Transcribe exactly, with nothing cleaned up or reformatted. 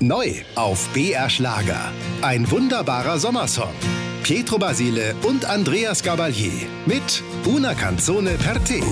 Neu auf B R Schlager. Ein wunderbarer Sommersong. Pietro Basile und Andreas Gabalier mit Una Canzone per te.